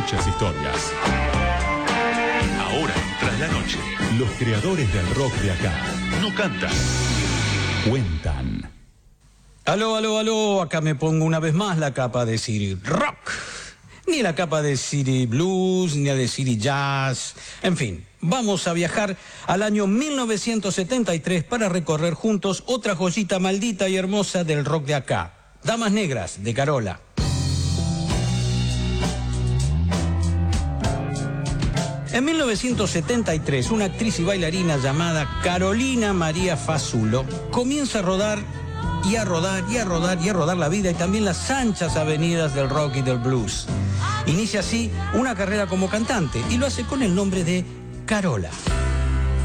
muchas historias. Ahora, tras la noche, los creadores del rock de acá no cantan, cuentan. Aló, aló, aló, acá me pongo una vez más la capa de City Rock. Ni la capa de City Blues, ni la de City Jazz. En fin, vamos a viajar al año 1973 para recorrer juntos otra joyita maldita y hermosa del rock de acá. Damas Negras, de Carola. En 1973, una actriz y bailarina llamada Carolina María Fazulo comienza a rodar y a rodar y a rodar y a rodar la vida y también las anchas avenidas del rock y del blues. Inicia así una carrera como cantante y lo hace con el nombre de Carola.